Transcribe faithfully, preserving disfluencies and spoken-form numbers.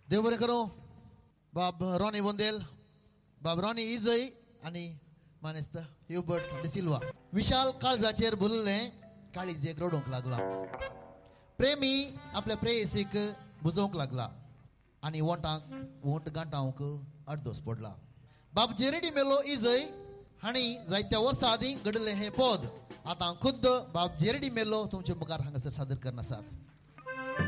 देव बरें करूं. बाब रॉनी बोंदेल, बाब रॉनी इजय आनी मानेस्त ह्युबर्ट डिसिल्वा. विशाल काळजाचेर भुल्लें काळीजेक रडोवंक लागला. प्रेमी आपल्या प्रेयसीक बुजोवंक लागला आनी वोंटांक वोंट गांठावंक अर्दोस पडला. बाब जेरेडी मेलो इजय हांणी जायत्या वर्सां आदीं घडलें हें पद आतां खुद्द बाब जेरेडी मेलो तुमचे मुखार हांगासर सादर करनासात.